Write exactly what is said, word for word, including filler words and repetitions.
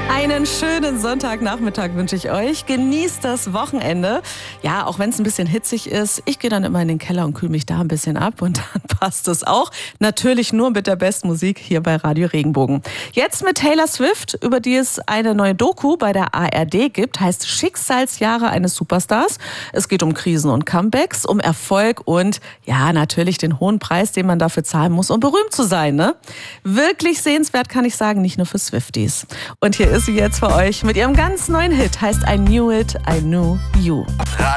Einen schönen Sonntagnachmittag wünsche ich euch. Genießt das Wochenende. Ja, auch wenn es ein bisschen hitzig ist. Ich gehe dann immer in den Keller und kühle mich da ein bisschen ab und dann passt es auch. Natürlich nur mit der besten Musik hier bei Radio Regenbogen. Jetzt mit Taylor Swift, über die es eine neue Doku bei der A R D gibt. Heißt Schicksalsjahre eines Superstars. Es geht um Krisen und Comebacks, um Erfolg und ja, natürlich den hohen Preis, den man dafür zahlen muss, um berühmt zu sein. Ne? Wirklich sehenswert, kann ich sagen, nicht nur für Swifties. Und hier ist sie jetzt für euch mit ihrem ganz neuen Hit. Heißt I Knew It, I Knew You.